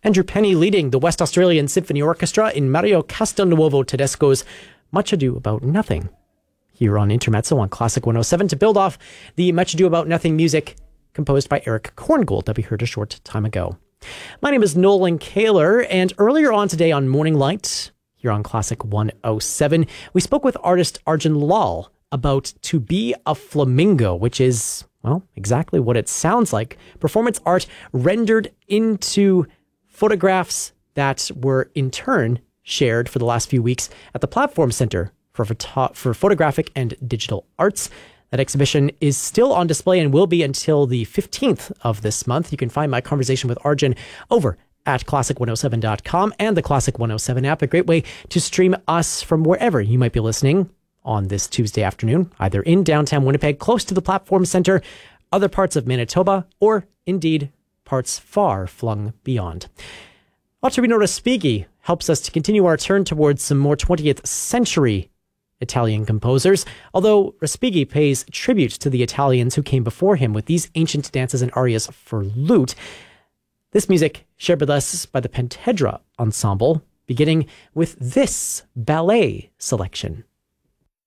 Andrew Penny leading the West Australian Symphony Orchestra in Mario Castelnuovo Tedesco's Much Ado About Nothing, here on Intermezzo on Classic 107, to build off the Much Ado About Nothing music composed by Eric Korngold that we heard a short time ago. My name is Nolan Kaler, and earlier on today on Morning Light, here on Classic 107, we spoke with artist Arjun Lal about To Be a Flamingo, which is, well, exactly what it sounds like. Performance art rendered into photographs that were in turn shared for the last few weeks at the Platform Center for Photographic and Digital Arts. That exhibition is still on display and will be until the 15th of this month. You can find my conversation with Arjun over at classic107.com and the Classic 107 app, a great way to stream us from wherever you might be listening on this Tuesday afternoon, either in downtown Winnipeg, close to the Platform Center, other parts of Manitoba, or indeed parts far flung beyond. Ottorino Respighi helps us to continue our turn towards some more 20th century Italian composers, although Respighi pays tribute to the Italians who came before him with these ancient dances and arias for lute. This music shared with us by the Pentedra Ensemble, beginning with this ballet selection.